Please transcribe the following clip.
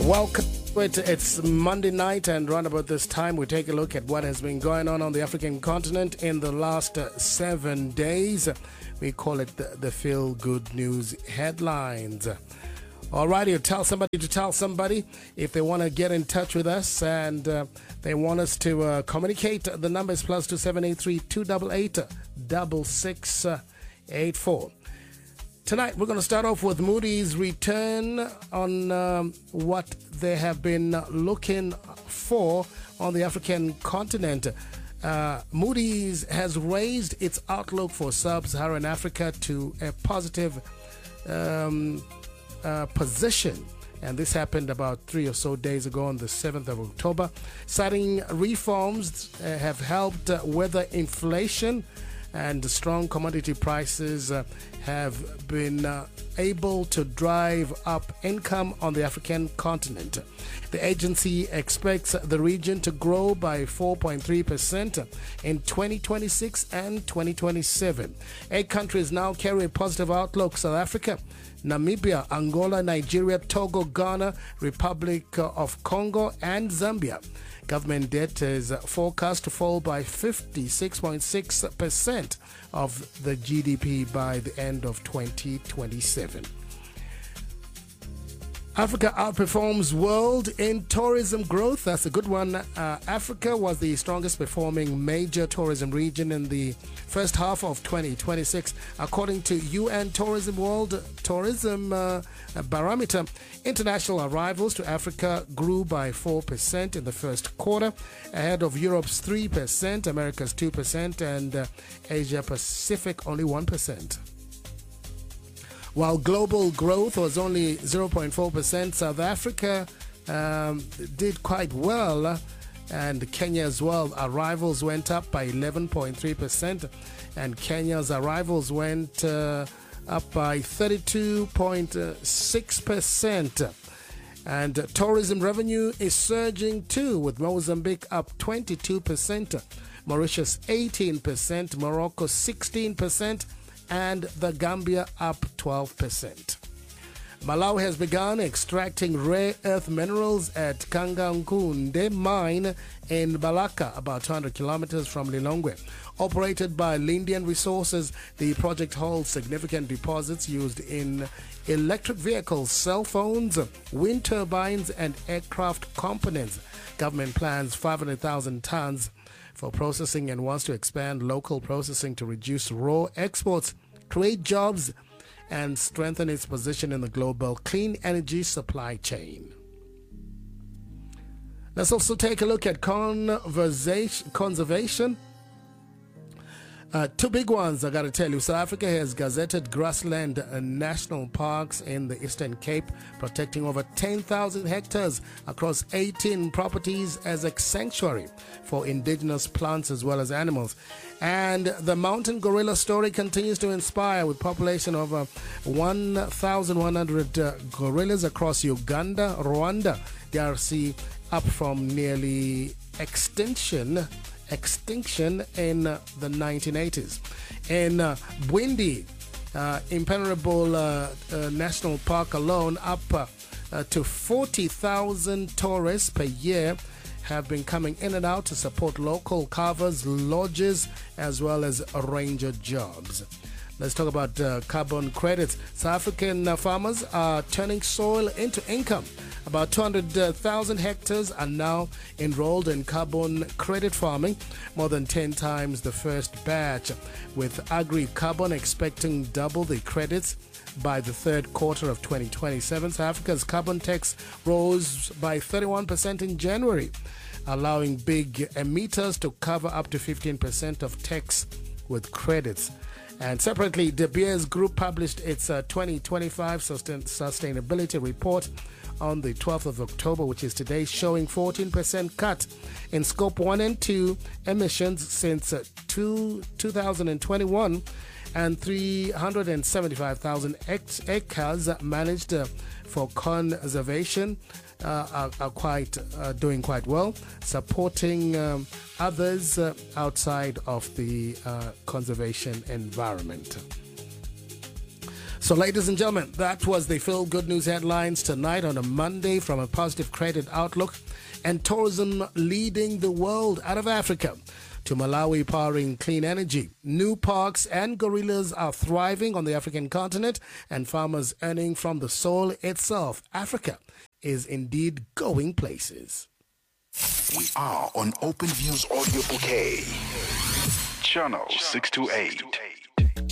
Welcome. It's Monday night, and round about this time, we take a look at what has been going on the African continent in the last 7 days. We call it the Feel Good News headlines. Alrighty, you tell somebody to tell somebody if they want to get in touch with us and they want us to communicate. The number is +278 288 6684. Tonight, we're going to start off with Moody's return on what they have been looking for on the African continent. Moody's has raised its outlook for sub-Saharan Africa to a positive position. And this happened about 3 or so days ago on the 7th of October. Citing reforms have helped weather inflation, and strong commodity prices have been able to drive up income on the African continent. The agency expects the region to grow by 4.3% in 2026 and 2027. 8 countries now carry a positive outlook: South Africa, Namibia, Angola, Nigeria, Togo, Ghana, Republic of Congo, and Zambia. Government debt is forecast to fall by 56.6% of the GDP by the end of 2027. Africa outperforms world in tourism growth. That's a good one. Africa was the strongest performing major tourism region in the first half of 2026. According to UN Tourism World Tourism Barometer, international arrivals to Africa grew by 4% in the first quarter, ahead of Europe's 3%, America's 2%, and Asia Pacific only 1%. While global growth was only 0.4%, South Africa did quite well, and Kenya as well. Arrivals went up by 11.3%, and Kenya's arrivals went up by 32.6%. And tourism revenue is surging too, with Mozambique up 22%, Mauritius 18%, Morocco 16%, and the Gambia up 12%. Malawi has begun extracting rare earth minerals at Kangankunde mine in Balaka, about 200 kilometers from Lilongwe. Operated by Lindian Resources, the project holds significant deposits used in electric vehicles, cell phones, wind turbines, and aircraft components. Government plans 500,000 tons for processing and wants to expand local processing to reduce raw exports, create jobs, and strengthen its position in the global clean energy supply chain. Let's also take a look at conservation. 2 big ones, I got to tell you. South Africa has gazetted grassland national parks in the Eastern Cape, protecting over 10,000 hectares across 18 properties as a sanctuary for indigenous plants as well as animals. And the mountain gorilla story continues to inspire, with population of 1,100 gorillas across Uganda, Rwanda, DRC, up from nearly extinction in the 1980s. In Bwindi, Impenetrable National Park alone, up to 40,000 tourists per year have been coming in and out to support local carvers, lodges, as well as ranger jobs. Let's talk about carbon credits. South African farmers are turning soil into income. About 200,000 hectares are now enrolled in carbon credit farming, more than 10 times the first batch, with AgriCarbon expecting double the credits by the third quarter of 2027. South Africa's carbon tax rose by 31% in January, allowing big emitters to cover up to 15% of tax with credits. And separately, De Beers Group published its 2025 sustainability report on the 12th of October, which is today, showing 14% cut in Scope 1 and 2 emissions since 2021, and 375,000 acres managed for conservation are doing quite well, supporting others outside of the conservation environment. So, ladies and gentlemen, that was the Feel Good News headlines tonight on a Monday from a positive credit outlook. And tourism leading the world out of Africa to Malawi powering clean energy. New parks and gorillas are thriving on the African continent and farmers earning from the soil itself. Africa is indeed going places. We are on Open Views Audio Bouquet. Channel 628.